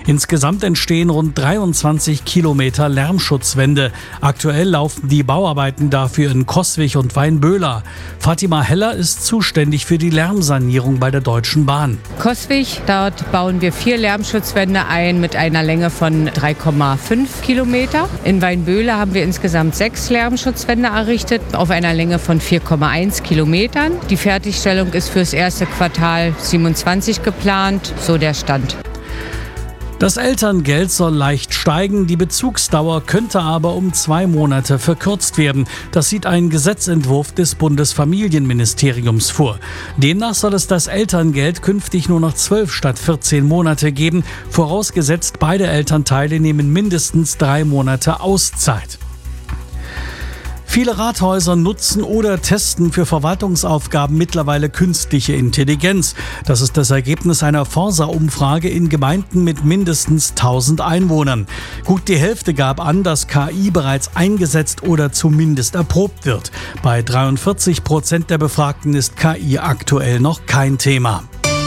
Insgesamt entstehen rund 23 Kilometer Lärmschutzwände. Aktuell laufen die Bauarbeiten dafür in Coswig und Weinböhler. Fatima Heller ist zuständig für die Lärmsanierung bei der Deutschen Bahn. Coswig, dort bauen wir 4 Lärmschutzwände ein mit einer Länge von 3,5 Kilometer. In Weinböhler haben wir insgesamt 6 Lärmschutzwände errichtet auf einer Länge von 4,1 Kilometern. Die Fertigstellung ist fürs erste Quartal 27 geplant, so der Stand. Das Elterngeld soll leicht steigen, die Bezugsdauer könnte aber um 2 Monate verkürzt werden. Das sieht ein Gesetzentwurf des Bundesfamilienministeriums vor. Demnach soll es das Elterngeld künftig nur noch 12 statt 14 Monate geben, vorausgesetzt beide Elternteile nehmen mindestens 3 Monate Auszeit. Viele Rathäuser nutzen oder testen für Verwaltungsaufgaben mittlerweile künstliche Intelligenz. Das ist das Ergebnis einer Forsa-Umfrage in Gemeinden mit mindestens 1000 Einwohnern. Gut die Hälfte gab an, dass KI bereits eingesetzt oder zumindest erprobt wird. Bei 43% der Befragten ist KI aktuell noch kein Thema.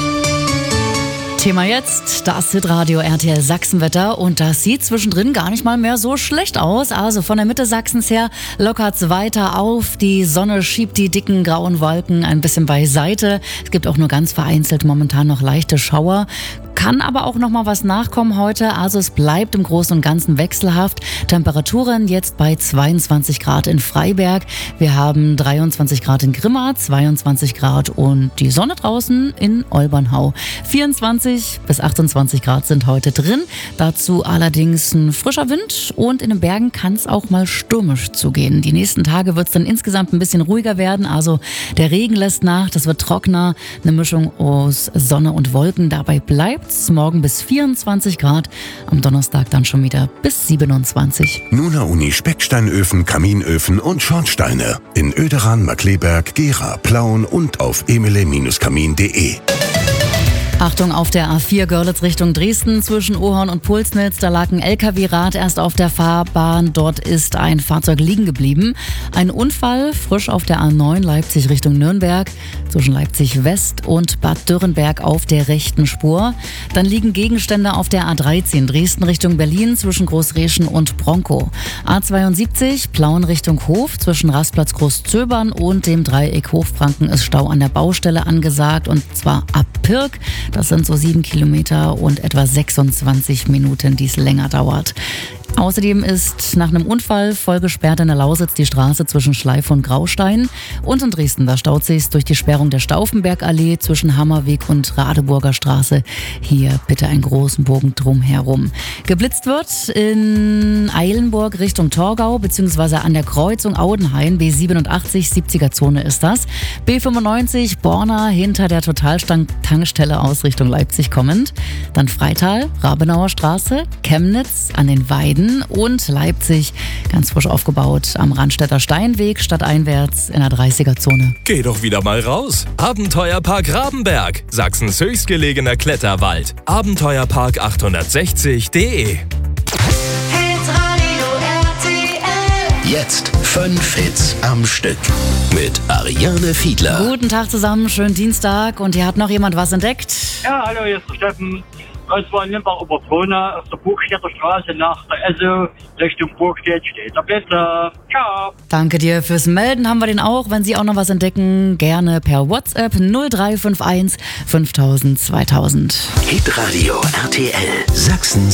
Thema jetzt, das Hitradio RTL Sachsenwetter und das sieht zwischendrin gar nicht mal mehr so schlecht aus. Also von der Mitte Sachsens her lockert's weiter auf. Die Sonne schiebt die dicken grauen Wolken ein bisschen beiseite. Es gibt auch nur ganz vereinzelt momentan noch leichte Schauer. Kann aber auch noch mal was nachkommen heute. Also es bleibt im Großen und Ganzen wechselhaft. Temperaturen jetzt bei 22 Grad in Freiberg. Wir haben 23 Grad in Grimma, 22 Grad und die Sonne draußen in Olbernhau. 24 bis 28 Grad sind heute drin. Dazu allerdings ein frischer Wind und in den Bergen kann es auch mal stürmisch zugehen. Die nächsten Tage wird es dann insgesamt ein bisschen ruhiger werden. Also der Regen lässt nach, das wird trockener. Eine Mischung aus Sonne und Wolken. Dabei bleibt morgen bis 24 Grad, am Donnerstag dann schon wieder bis 27. Nuna Uni Specksteinöfen, Kaminöfen und Schornsteine in Oederan, Markkleeberg, Gera, Plauen und auf emele-kamin.de. Achtung, auf der A4 Görlitz Richtung Dresden zwischen Ohorn und Pulsnitz, da lag ein LKW-Rad erst auf der Fahrbahn. Dort ist ein Fahrzeug liegen geblieben. Ein Unfall frisch auf der A9 Leipzig Richtung Nürnberg, zwischen Leipzig West und Bad Dürrenberg auf der rechten Spur. Dann liegen Gegenstände auf der A13 Dresden Richtung Berlin zwischen Großreschen und Bronkow. A72 Plauen Richtung Hof zwischen Rastplatz Großzöbern und dem Dreieck Hochfranken ist Stau an der Baustelle angesagt und zwar ab Pirk. Das sind so 7 Kilometer und etwa 26 Minuten, die es länger dauert. Außerdem ist nach einem Unfall voll gesperrt in der Lausitz die Straße zwischen Schleife und Graustein. Und in Dresden, da staut sich's durch die Sperrung der Stauffenbergallee zwischen Hammerweg und Radeburger Straße. Hier bitte einen großen Bogen drumherum. Geblitzt wird in Eilenburg Richtung Torgau, beziehungsweise an der Kreuzung Audenhain, B87, 70er-Zone ist das. B95, Borna hinter der Totaltankstelle aus Richtung Leipzig kommend. Dann Freital, Rabenauer Straße, Chemnitz an den Weiden und Leipzig, ganz frisch aufgebaut am Randstädter Steinweg, stadteinwärts in der 30er-Zone. Geh doch wieder mal raus. Abenteuerpark Rabenberg, Sachsens höchstgelegener Kletterwald. Abenteuerpark860.de. Jetzt 5 Hits am Stück mit Ariane Fiedler. Guten Tag zusammen, schönen Dienstag und hier hat noch jemand was entdeckt. Ja, hallo, hier ist der Steffen. Und zwar in Limbach-Oberbrunna auf der Burgstädter Straße nach der Esso Richtung Burgstedt steht der Blitzer. Ciao. Danke dir fürs Melden, haben wir den auch. Wenn Sie auch noch was entdecken, gerne per WhatsApp 0351 5000 2000. Hitradio RTL Sachsen.